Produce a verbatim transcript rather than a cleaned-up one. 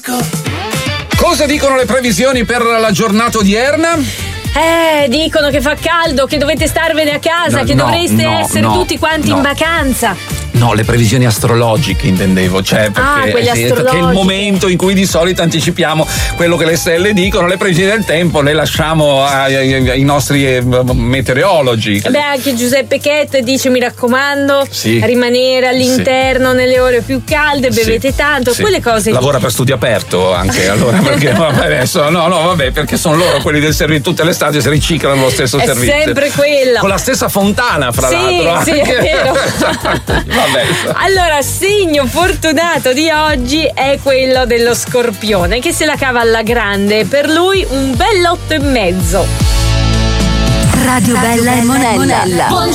Cosa dicono le previsioni per la giornata odierna? Eh, dicono che fa caldo, che dovete starvene a casa, No, che no, dovreste no, essere no, tutti quanti no. in vacanza. No, le previsioni astrologiche intendevo, cioè perché, Ah, quelle sì, astrologiche. perché è il momento in cui di solito anticipiamo quello che le stelle dicono, le previsioni del tempo le lasciamo ai, ai, ai nostri eh, meteorologi. Beh, anche Giuseppe Chet dice: mi raccomando, Sì. rimanere all'interno Sì. nelle ore più calde, bevete Sì. tanto, Sì. quelle cose. Lavora per studio aperto anche allora, perché vabbè, adesso no, no, vabbè, perché sono loro quelli del servizio, tutte le estati si riciclano lo stesso È servizio. sempre quello. Con la stessa fontana, fra Sì, l'altro. sì, anche. è vero. Vabbè. Allora, segno fortunato di oggi è quello dello Scorpione, che se la cava alla grande. Per lui un bel otto e mezzo. Radio Bella e Monella.